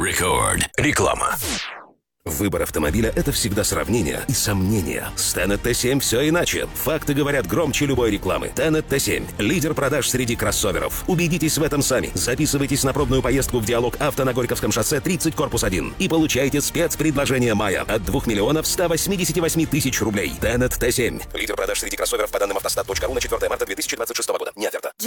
Record. Реклама. Выбор автомобиля – это всегда сравнение и сомнения. С Tennet T7 все иначе. Факты говорят громче любой рекламы. Tennet T7 – лидер продаж среди кроссоверов. Убедитесь в этом сами. Записывайтесь на пробную поездку в Диалог Авто на Горьковском шоссе 30, корпус 1. И получайте спецпредложение мая от 2 миллионов 188 тысяч рублей. Tennet T7 – лидер продаж среди кроссоверов по данным автостат.ру на 4 марта 2026 года. Не оферта.